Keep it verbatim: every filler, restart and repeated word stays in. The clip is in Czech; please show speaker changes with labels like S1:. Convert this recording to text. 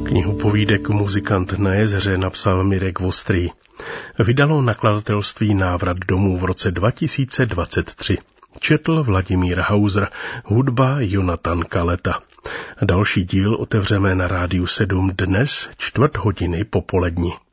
S1: Knihu povídek Muzikant na jezeře napsal Mirek Vostrý. Vydalo nakladatelství Návrat domů v roce dva tisíce dvacet tři. Četl Vladimír Hauser, hudba Jonatan Kaleta. Další díl otevřeme na Rádiu sedm dnes čtvrt hodiny popolední.